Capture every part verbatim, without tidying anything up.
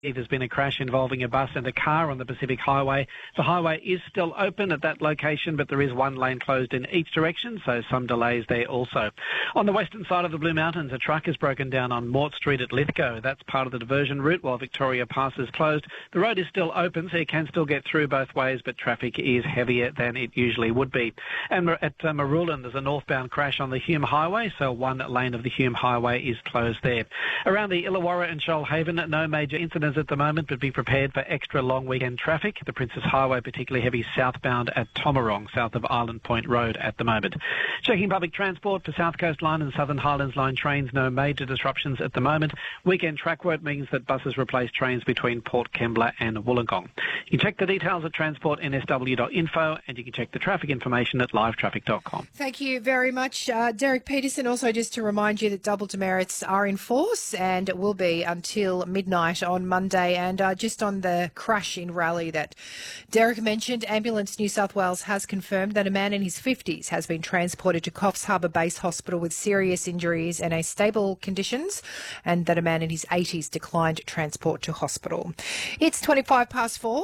There's been a crash involving a bus and a car on the Pacific Highway. The highway is still open at that location, but there is one lane closed in each direction, so some delays there also. On the western side of the Blue Mountains, a truck is broken down on Mort Street at Lithgow. That's part of the diversion route while Victoria Pass is closed. The road is still open, so you can still get through both ways, but traffic is heavier than it usually would be. And at uh, Marulan, there's a northbound crash on the Hume Highway, so one lane of the Hume Highway is closed there. Around the Illawarra and Shoalhaven, no major incidents at the moment, but be prepared for extra long weekend traffic. The Princess Highway particularly heavy southbound at Tomarong, south of Island Point Road at the moment. Checking public transport for South Coast Line and Southern Highlands Line trains, no major disruptions at the moment. Weekend track work means that buses replace trains between Port Kembla and Wollongong. You can check the details at transport n s w dot info and you can check the traffic information at live traffic dot com. Thank you very much, uh, Derek Peterson. Also, just to remind you that double demerits are in force and it will be until midnight on Monday. And uh, just on the crash in Raleigh that Derek mentioned, Ambulance New South Wales has confirmed that a man in his fifties has been transported to Coffs Harbour Base Hospital with serious injuries and a stable conditions, and that a man in his eighties declined transport to hospital. It's twenty-five past four.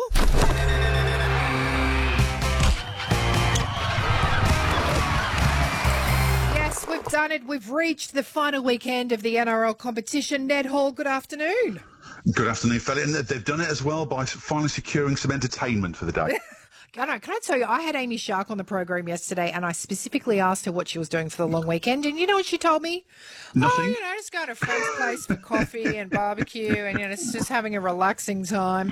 Yes, we've done it. We've reached the final weekend of the N R L competition. Ned Hall, good afternoon. Good afternoon, fella. And they've done it as well by finally securing some entertainment for the day. Can I, can I tell you, I had Amy Shark on the program yesterday and I specifically asked her what she was doing for the long weekend. And you know what she told me? Nothing. Oh, you know, just going to a friend's place for coffee and barbecue and, you know, it's just having a relaxing time.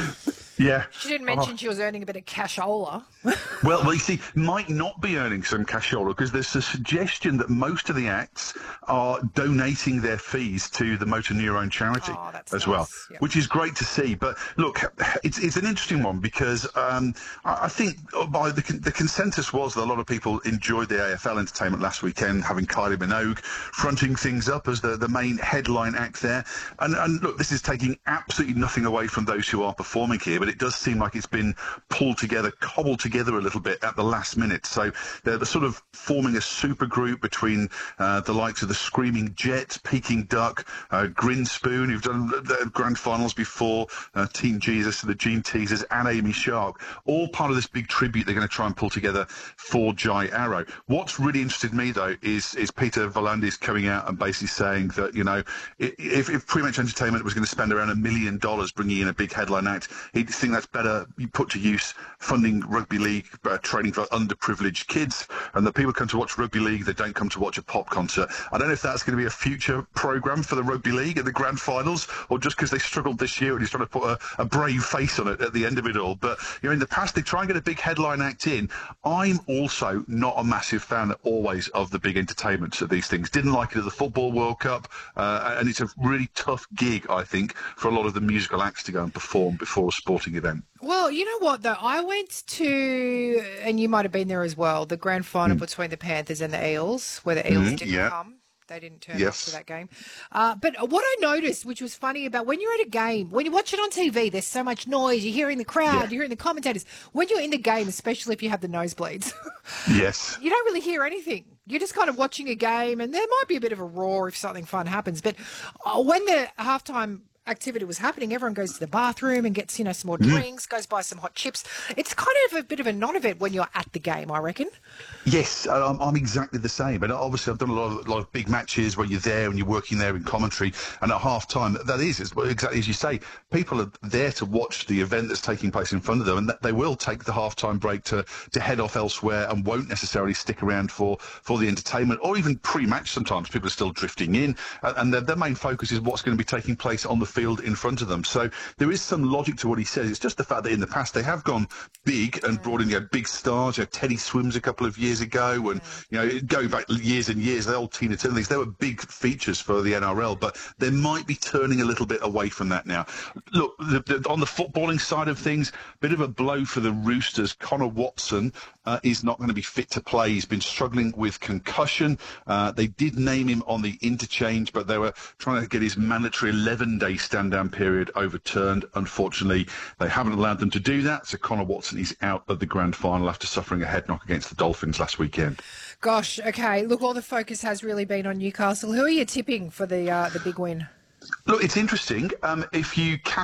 Yeah. She didn't mention oh. she was earning a bit of cashola. well, well, you see, might not be earning some cashola because there's a suggestion that most of the acts are donating their fees to the Motor Neurone charity oh, that's as nice. well, yep. which is great to see. But look, it's it's an interesting one because um, I, I think by the the consensus was that a lot of people enjoyed the A F L entertainment last weekend, having Kylie Minogue fronting things up as the, the main headline act there. And, and look, this is taking absolutely nothing away from those who are performing here, but it does seem like it's been pulled together, cobbled together a little bit at the last minute. So they're sort of forming a super group between uh, the likes of the Screaming Jets, Peking Duck, uh, Grinspoon, who've done the grand finals before, uh, Team Jesus, the Gene Teasers, and Amy Shark, all part of this big tribute they're going to try and pull together for Jai Arrow. What's really interested me, though, is is Peter Volandis coming out and basically saying that, you know, if, if Pre-Match Entertainment was going to spend around a million dollars bringing in a big headline act, he'd think that's better put to use funding rugby league uh, training for underprivileged kids, and the people come to watch rugby league, they don't come to watch a pop concert. I don't know if that's going to be a future programme for the rugby league at the grand finals, or just because they struggled this year and he's trying to put a, a brave face on it at the end of it all. But you know, in the past they try and get a big headline act in. I'm also not a massive fan always of the big entertainments of these things. Didn't like it at the Football World Cup, uh, and it's a really tough gig, I think, for a lot of the musical acts to go and perform before a sporting event. Well, you know what, though? I went to, and you might have been there as well, the grand final mm. between the Panthers and the Eels, where the Eels mm, didn't yeah. come. They didn't turn yes. up to that game. Uh, but what I noticed, which was funny about when you're at a game, when you watch it on T V, there's so much noise. You're hearing the crowd, yeah. you're hearing the commentators. When you're in the game, especially if you have the nosebleeds, yes, you don't really hear anything. You're just kind of watching a game, and there might be a bit of a roar if something fun happens. But uh, when the halftime activity was happening, everyone goes to the bathroom and gets, you know, some more drinks, mm. goes buy some hot chips. It's kind of a bit of a non-event when you're at the game, I reckon. Yes, I'm, I'm exactly the same. And obviously I've done a lot of, a lot of big matches where you're there and you're working there in commentary, and at half-time, that is, is exactly as you say, people are there to watch the event that's taking place in front of them, and they will take the half-time break to, to head off elsewhere and won't necessarily stick around for, for the entertainment, or even pre-match sometimes. People are still drifting in, and their, their main focus is what's going to be taking place on the field in front of them. So there is some logic to what he says. It's just the fact that in the past they have gone big and brought in, you know, big stars. You know, Teddy Swims a couple of years ago, and you know, going back years and years, the old Tina Turner things, they were big features for the N R L, but they might be turning a little bit away from that now. Look, the, the, on the footballing side of things, bit of a blow for the Roosters. Connor Watson uh, is not going to be fit to play. He's been struggling with concussion. Uh, they did name him on the interchange, but they were trying to get his mandatory eleven-day stand-down period overturned. Unfortunately, they haven't allowed them to do that, so Connor Watson is out of the grand final after suffering a head knock against the Dolphins last weekend. Gosh, okay. Look, all the focus has really been on Newcastle. Who are you tipping for the uh, the big win? Look, it's interesting. Um, if you